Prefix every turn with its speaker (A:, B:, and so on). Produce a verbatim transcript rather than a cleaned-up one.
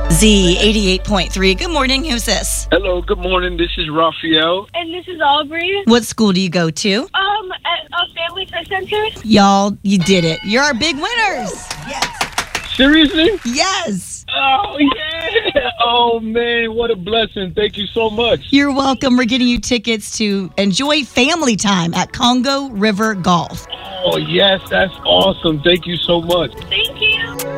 A: Z eighty-eight point three. Good morning. Who's this?
B: Hello, good morning. This is Raphael.
C: And this is Aubrey.
A: What school do you go to?
C: Um, at a family care center.
A: Y'all, you did it. You're our big winners.
B: Seriously?
A: Yes.
B: Oh, yeah. Oh, man, what a blessing. Thank you so much.
A: You're welcome. We're getting you tickets to enjoy family time at Congo River Golf.
B: Oh, yes, that's awesome. Thank you so much.
C: Thank